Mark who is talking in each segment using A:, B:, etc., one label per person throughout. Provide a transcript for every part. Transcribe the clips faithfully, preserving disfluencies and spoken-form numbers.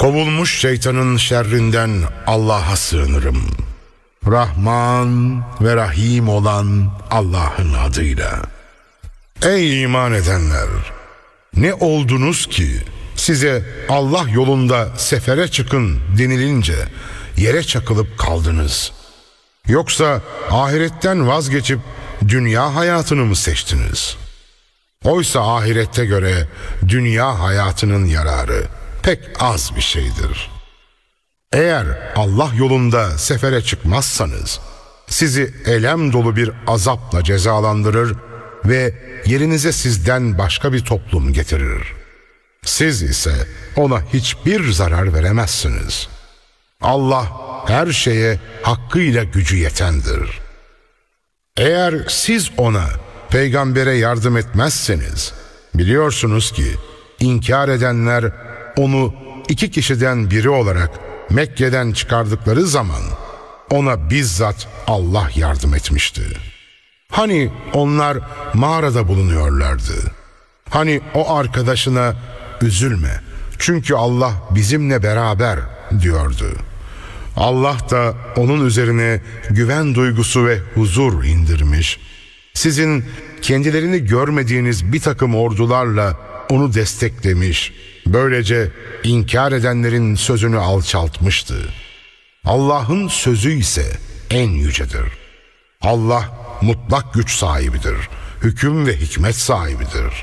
A: Kovulmuş şeytanın şerrinden Allah'a sığınırım. Rahman ve Rahim olan Allah'ın adıyla. Ey iman edenler! Ne oldunuz ki size Allah yolunda sefere çıkın denilince yere çakılıp kaldınız? Yoksa ahiretten vazgeçip dünya hayatını mı seçtiniz? Oysa ahirette göre dünya hayatının yararı pek az bir şeydir. Eğer Allah yolunda sefere çıkmazsanız sizi elem dolu bir azapla cezalandırır ve yerinize sizden başka bir toplum getirir. Siz ise ona hiçbir zarar veremezsiniz. Allah her şeye hakkıyla gücü yetendir. Eğer siz ona, peygambere yardım etmezseniz, biliyorsunuz ki inkar edenler onu iki kişiden biri olarak Mekke'den çıkardıkları zaman ona bizzat Allah yardım etmişti. Hani onlar mağarada bulunuyorlardı. Hani o arkadaşına üzülme çünkü Allah bizimle beraber diyordu. Allah da onun üzerine güven duygusu ve huzur indirmiş. Sizin kendilerini görmediğiniz bir takım ordularla onu desteklemiş. Böylece inkar edenlerin sözünü alçaltmıştı. Allah'ın sözü ise en yücedir. Allah mutlak güç sahibidir. Hüküm ve hikmet sahibidir.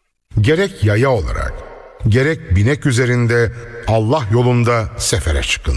A: Gerek yaya olarak, gerek binek üzerinde Allah yolunda sefere çıkın.